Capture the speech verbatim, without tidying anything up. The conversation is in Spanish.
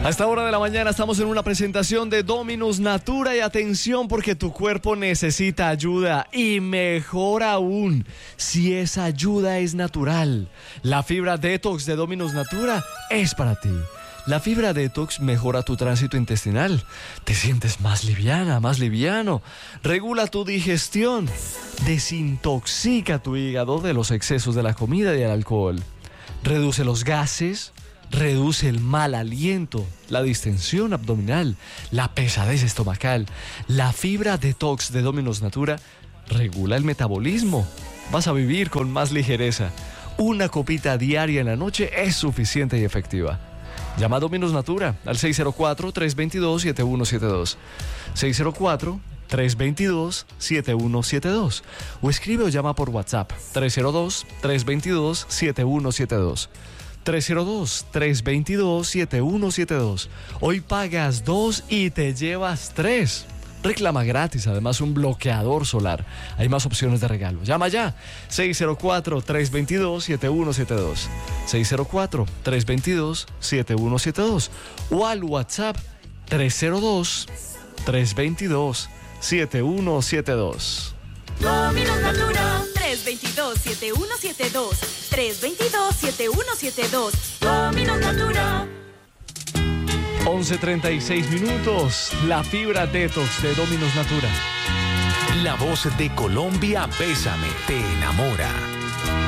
A esta hora de la mañana estamos en una presentación de Dominus Natura y atención porque tu cuerpo necesita ayuda y mejor aún si esa ayuda es natural. La fibra detox de Dominus Natura es para ti. La fibra detox mejora tu tránsito intestinal, te sientes más liviana, más liviano, regula tu digestión, desintoxica tu hígado de los excesos de la comida y el alcohol, reduce los gases, reduce el mal aliento, la distensión abdominal, la pesadez estomacal. La fibra detox de Dominus Natura regula el metabolismo. Vas a vivir con más ligereza. Una copita diaria en la noche es suficiente y efectiva. Llama a Dominus Natura al seis cero cuatro, tres dos dos, siete uno siete dos. seis cero cuatro, tres dos dos, siete uno siete dos. O escribe o llama por WhatsApp tres cero dos, tres dos dos, siete uno siete dos. tres cero dos, tres dos dos, siete uno siete dos. Hoy pagas dos y te llevas tres. Reclama gratis, además un bloqueador solar. Hay más opciones de regalo. Llama ya, seis cero cuatro, tres dos dos, siete uno siete dos. seis cero cuatro, tres dos dos, siete uno siete dos. O al WhatsApp tres cero dos, tres dos dos, siete uno siete dos. Dominus Natura. tres dos dos, siete uno siete dos. tres dos dos, siete uno siete dos. Dominus Natura. once treinta y seis minutos. La fibra detox de Dominus Natura. La voz de Colombia, Bésame, te enamora.